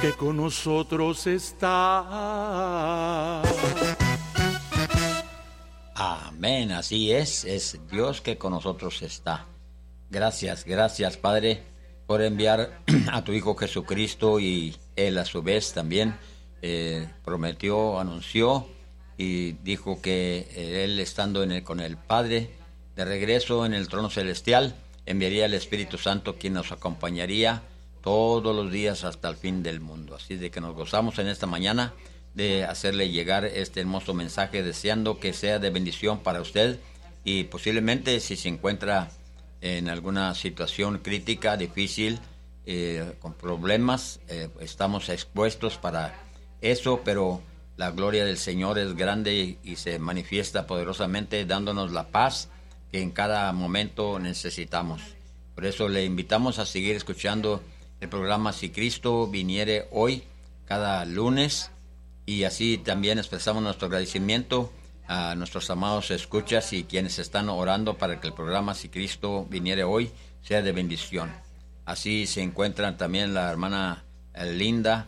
que con nosotros está. Amén, así es Dios que con nosotros está. Gracias, Padre, por enviar a tu Hijo Jesucristo, y Él a su vez también prometió, anunció y dijo que Él, estando con el Padre de regreso en el trono celestial, enviaría al Espíritu Santo, quien nos acompañaría todos los días hasta el fin del mundo. Así de que nos gozamos en esta mañana de hacerle llegar este hermoso mensaje, deseando que sea de bendición para usted, y posiblemente si se encuentra en alguna situación crítica, difícil, con problemas, estamos expuestos para eso, pero la gloria del Señor es grande y se manifiesta poderosamente, dándonos la paz que en cada momento necesitamos. Por eso le invitamos a seguir escuchando el programa Si Cristo Viniere Hoy, cada lunes, y así también expresamos nuestro agradecimiento a nuestros amados escuchas y quienes están orando para que el programa Si Cristo Viniere Hoy sea de bendición. Así se encuentran también la hermana Linda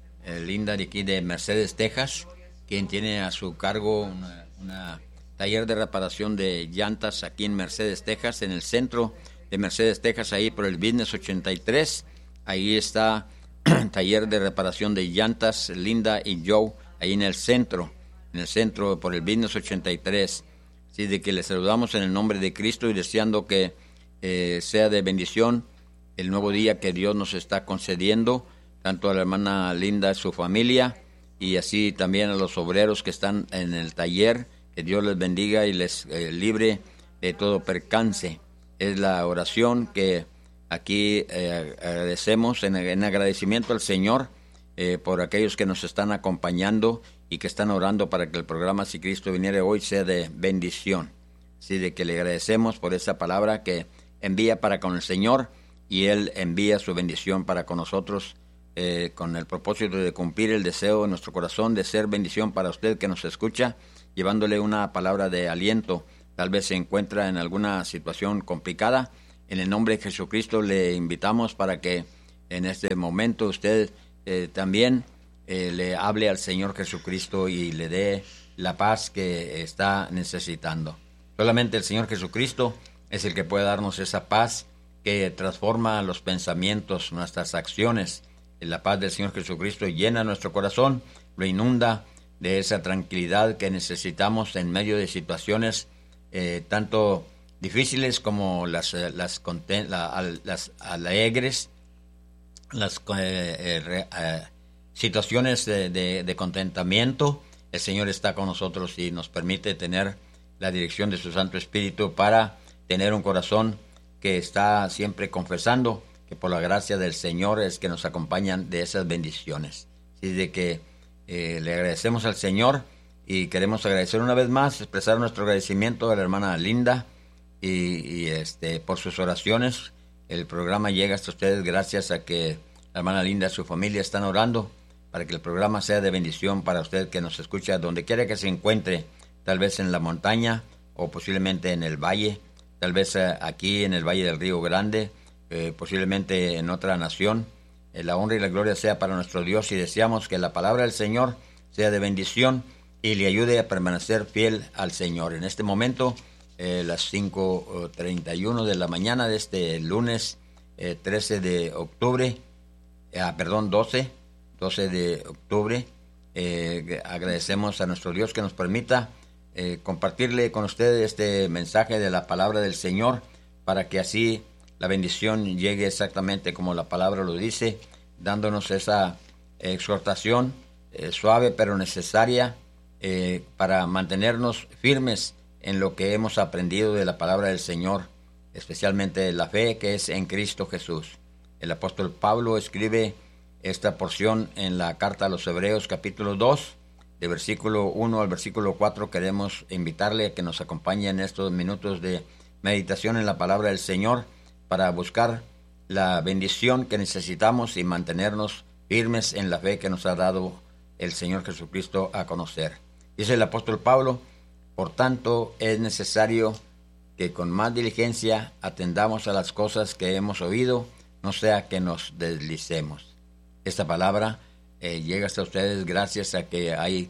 de aquí de Mercedes, Texas, quien tiene a su cargo una taller de reparación de llantas aquí en Mercedes, Texas, en el centro de Mercedes, Texas, ahí por el Business 83. Ahí está taller de reparación de llantas, Linda y Joe, ahí en el centro por el Business 83. Así de que les saludamos en el nombre de Cristo y deseando que sea de bendición el nuevo día que Dios nos está concediendo, tanto a la hermana Linda y su familia, y así también a los obreros que están en el taller. Que Dios les bendiga y les libre de todo percance. Es la oración que aquí agradecemos en agradecimiento al Señor por aquellos que nos están acompañando y que están orando para que el programa Si Cristo Viniere Hoy sea de bendición. Así de que le agradecemos por esa palabra que envía para con el Señor, y Él envía su bendición para con nosotros, con el propósito de cumplir el deseo de nuestro corazón de ser bendición para usted que nos escucha, llevándole una palabra de aliento. Tal vez se encuentra en alguna situación complicada. En el nombre de Jesucristo le invitamos para que en este momento usted también le hable al Señor Jesucristo y le dé la paz que está necesitando. Solamente el Señor Jesucristo es el que puede darnos esa paz que transforma los pensamientos, nuestras acciones. La paz del Señor Jesucristo llena nuestro corazón, lo inunda de esa tranquilidad que necesitamos en medio de situaciones tanto difíciles como las alegres, las situaciones de contentamiento. El Señor está con nosotros y nos permite tener la dirección de su Santo Espíritu para tener un corazón que está siempre confesando que por la gracia del Señor es que nos acompañan de esas bendiciones. Así de que le agradecemos al Señor y queremos agradecer una vez más, expresar nuestro agradecimiento a la hermana Linda y por sus oraciones. El programa llega hasta ustedes gracias a que la hermana Linda y su familia están orando para que el programa sea de bendición para usted que nos escucha donde quiera que se encuentre, tal vez en la montaña o posiblemente en el valle, tal vez aquí en el Valle del Río Grande, posiblemente en otra nación. La honra y la gloria sea para nuestro Dios, y deseamos que la palabra del Señor sea de bendición y le ayude a permanecer fiel al Señor. En este momento, las 5:31 de la mañana de este lunes 13 de octubre, 12 de octubre, agradecemos a nuestro Dios que nos permita compartirle con ustedes este mensaje de la palabra del Señor, para que así la bendición llegue exactamente como la palabra lo dice, dándonos esa exhortación suave pero necesaria para mantenernos firmes en lo que hemos aprendido de la palabra del Señor, especialmente la fe que es en Cristo Jesús. El apóstol Pablo escribe esta porción en la carta a los Hebreos capítulo 2, de versículo 1 al versículo 4. Queremos invitarle a que nos acompañe en estos minutos de meditación en la palabra del Señor para buscar la bendición que necesitamos y mantenernos firmes en la fe que nos ha dado el Señor Jesucristo a conocer. Dice el apóstol Pablo: por tanto, es necesario que con más diligencia atendamos a las cosas que hemos oído, no sea que nos deslicemos. esta palabra llega hasta ustedes gracias a que hay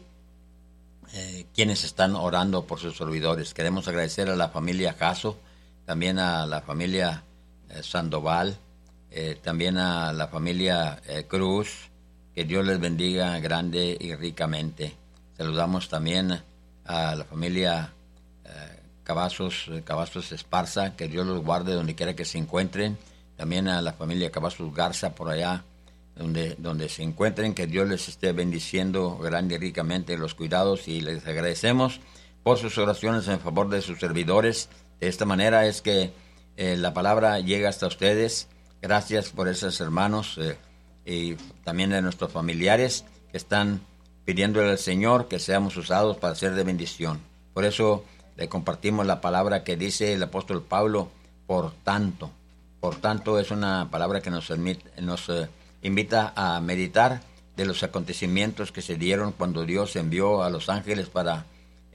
quienes están orando por sus servidores. Queremos agradecer a la familia Jasso, también a la familia Sandoval, también a la familia Cruz. Que Dios les bendiga grande y ricamente. Saludamos también a la familia Cavazos Esparza, que Dios los guarde donde quiera que se encuentren. También a la familia Cavazos Garza por allá donde se encuentren, que Dios les esté bendiciendo grande y ricamente los cuidados, y les agradecemos por sus oraciones en favor de sus servidores. De esta manera es que la palabra llega hasta ustedes. Gracias por esos hermanos y también a nuestros familiares que están pidiéndole al Señor que seamos usados para ser de bendición. Por eso le compartimos la palabra que dice el apóstol Pablo, por tanto. Por tanto es una palabra que nos invita a meditar de los acontecimientos que se dieron cuando Dios envió a los ángeles para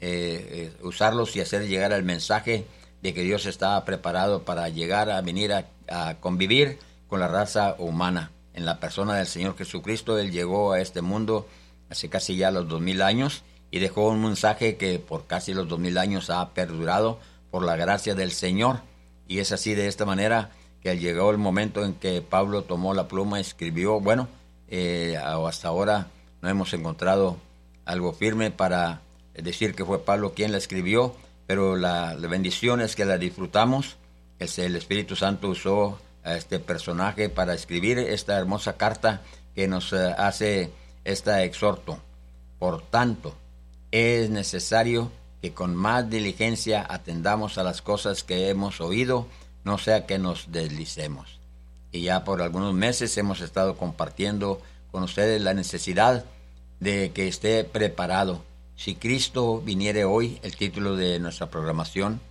usarlos y hacer llegar el mensaje de que Dios estaba preparado para llegar a venir a convivir con la raza humana. En la persona del Señor Jesucristo, Él llegó a este mundo hace casi ya los 2000 años y dejó un mensaje que por casi los 2000 años ha perdurado por la gracia del Señor. Y es así, de esta manera, que llegó el momento en que Pablo tomó la pluma y escribió. Bueno, hasta ahora no hemos encontrado algo firme para decir que fue Pablo quien la escribió, pero la bendición es que la disfrutamos. El Espíritu Santo usó a este personaje para escribir esta hermosa carta que nos hace este exhorto. Por tanto, es necesario que con más diligencia atendamos a las cosas que hemos oído, no sea que nos deslicemos. Y ya por algunos meses hemos estado compartiendo con ustedes la necesidad de que esté preparado. Si Cristo viniere hoy, el título de nuestra programación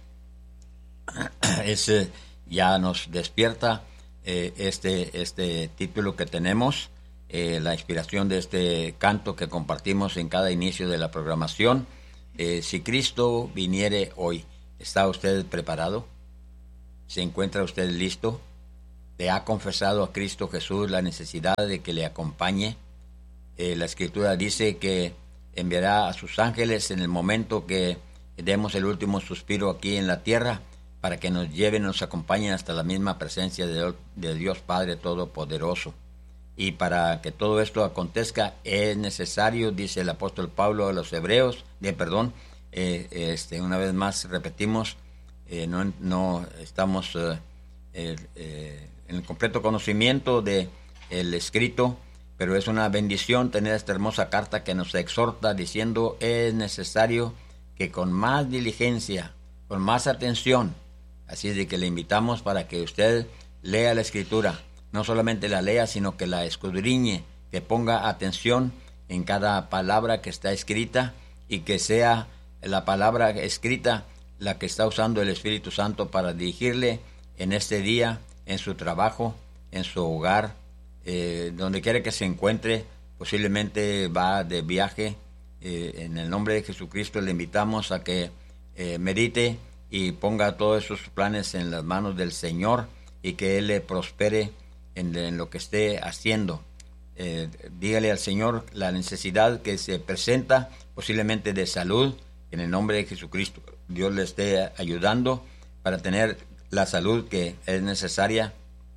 ya nos despierta este título que tenemos, la inspiración de este canto que compartimos en cada inicio de la programación. Si Cristo viniere hoy, ¿está usted preparado? ¿Se encuentra usted listo? ¿Le ha confesado a Cristo Jesús la necesidad de que le acompañe? La Escritura dice que enviará a sus ángeles en el momento que demos el último suspiro aquí en la tierra, para que nos lleven, nos acompañen hasta la misma presencia de Dios Padre Todopoderoso. Y para que todo esto acontezca es necesario, dice el apóstol Pablo a los hebreos, una vez más repetimos, no estamos en el completo conocimiento de el escrito, pero es una bendición tener esta hermosa carta que nos exhorta diciendo: es necesario que con más diligencia, con más atención. Así es de que le invitamos para que usted lea la Escritura, no solamente la lea, sino que la escudriñe, que ponga atención en cada palabra que está escrita, y que sea la palabra escrita la que está usando el Espíritu Santo para dirigirle en este día, en su trabajo, en su hogar, donde quiera que se encuentre. Posiblemente va de viaje. En el nombre de Jesucristo le invitamos a que medite y ponga todos sus planes en las manos del Señor, y que Él le prospere en lo que esté haciendo. Dígale al Señor la necesidad que se presenta, posiblemente de salud. En el nombre de Jesucristo, Dios le esté ayudando para tener la salud que es necesaria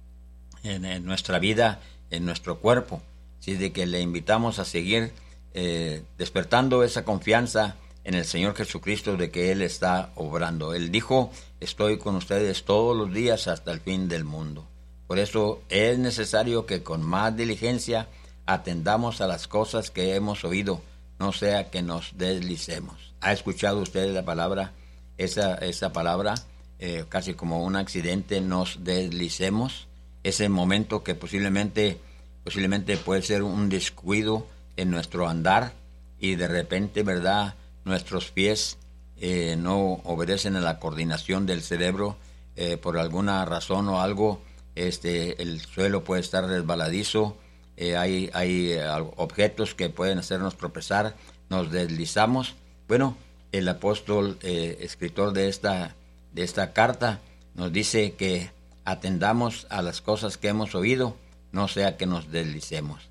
en nuestra vida, en nuestro cuerpo. Así de que le invitamos a seguir despertando esa confianza en el Señor Jesucristo de que Él está obrando. Él dijo: estoy con ustedes todos los días hasta el fin del mundo. Por eso es necesario que con más diligencia atendamos a las cosas que hemos oído, no sea que nos deslicemos. ¿Ha escuchado usted la palabra, esa palabra, casi como un accidente, nos deslicemos? Ese momento que posiblemente puede ser un descuido en nuestro andar, y de repente, ¿verdad?, nuestros pies no obedecen a la coordinación del cerebro por alguna razón o algo. El suelo puede estar resbaladizo, hay objetos que pueden hacernos tropezar, nos deslizamos. Bueno, el apóstol, escritor de esta carta, nos dice que atendamos a las cosas que hemos oído, no sea que nos deslicemos.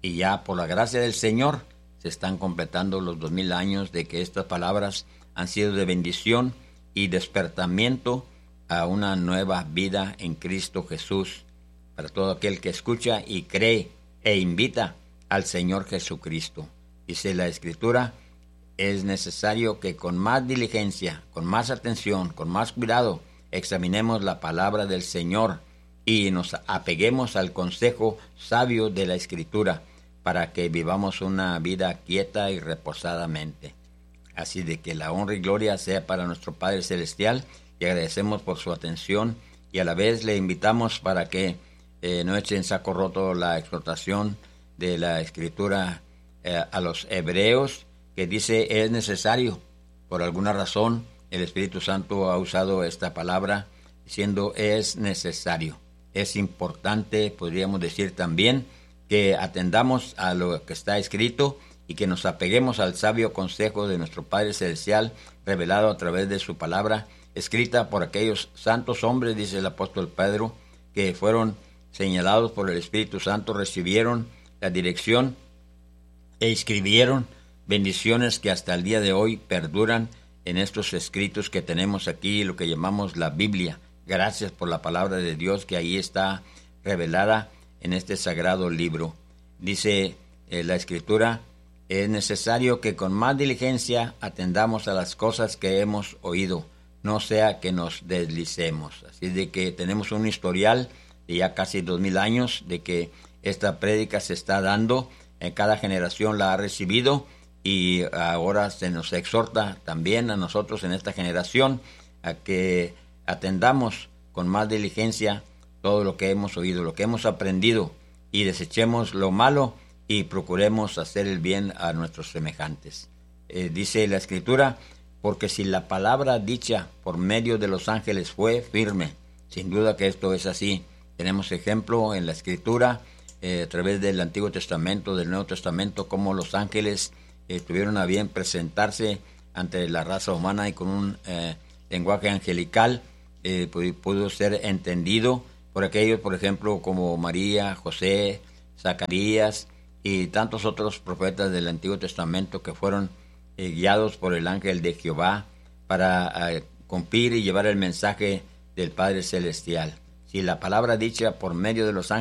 y ya por la gracia del Señor se están completando los 2000 años de que estas palabras han sido de bendición y despertamiento a una nueva vida en Cristo Jesús para todo aquel que escucha y cree e invita al Señor Jesucristo. Dice la Escritura, es necesario que con más diligencia, con más atención, con más cuidado, examinemos la palabra del Señor y nos apeguemos al consejo sabio de la Escritura para que vivamos una vida quieta y reposadamente. Así de que la honra y gloria sea para nuestro Padre Celestial, y agradecemos por su atención, y a la vez le invitamos para que no eche en saco roto la exhortación de la Escritura a los hebreos, que dice es necesario. Por alguna razón el Espíritu Santo ha usado esta palabra diciendo es necesario. Es importante, podríamos decir también, que atendamos a lo que está escrito y que nos apeguemos al sabio consejo de nuestro Padre Celestial, revelado a través de su palabra, escrita por aquellos santos hombres, dice el apóstol Pedro, que fueron señalados por el Espíritu Santo, recibieron la dirección e escribieron bendiciones que hasta el día de hoy perduran en estos escritos que tenemos aquí, lo que llamamos la Biblia. Gracias por la palabra de Dios que ahí está revelada en este sagrado libro. Dice la Escritura, es necesario que con más diligencia atendamos a las cosas que hemos oído, no sea que nos deslicemos. Así de que tenemos un historial de ya casi 2000 años de que esta prédica se está dando, en cada generación la ha recibido, y ahora se nos exhorta también a nosotros en esta generación a que atendamos con más diligencia todo lo que hemos oído, lo que hemos aprendido, y desechemos lo malo y procuremos hacer el bien a nuestros semejantes. Dice la Escritura, porque si la palabra dicha por medio de los ángeles fue firme, sin duda que esto es así. Tenemos ejemplo en la Escritura, a través del Antiguo Testamento, del Nuevo Testamento, cómo los ángeles tuvieron a bien presentarse ante la raza humana y con un lenguaje angelical pudo ser entendido por aquellos, por ejemplo, como María, José, Zacarías y tantos otros profetas del Antiguo Testamento que fueron guiados por el ángel de Jehová para cumplir y llevar el mensaje del Padre Celestial. Si la palabra dicha por medio de los ángeles